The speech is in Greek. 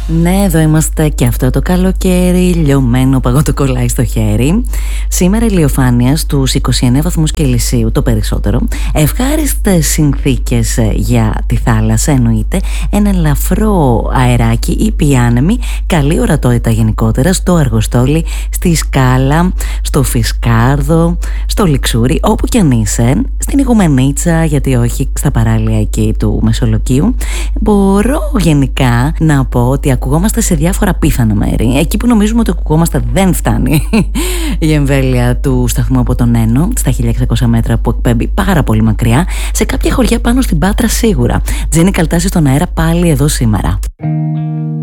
Ναι, εδώ είμαστε και αυτό το καλοκαίρι, λιωμένο παγότο κολλάει στο χέρι. Σήμερα ηλιοφάνεια στους 29 βαθμούς Κελσίου το περισσότερο. Ευχάριστες συνθήκες για τη θάλασσα, εννοείται. Ένα ελαφρό αεράκι, ήπιοι άνεμοι, καλή ορατότητα γενικότερα στο Αργοστόλι, στη Σκάλα, στο Φισκάρδο, στο Λιξούρι, όπου κι αν είσαι, στην Ιγουμενίτσα, γιατί όχι στα παράλια εκεί του Μεσολογγίου. Μπορώ γενικά να πω ότι ακουγόμαστε σε διάφορα απίθανα μέρη. Εκεί που νομίζουμε ότι ακουγόμαστε δεν φτάνει η εμβέλεια του σταθμού από τον Ένο, στα 1600 μέτρα που εκπέμπει πάρα πολύ μακριά. Σε κάποια χωριά πάνω στην Πάτρα σίγουρα. Τζένι Καλτάση στον αέρα πάλι εδώ σήμερα.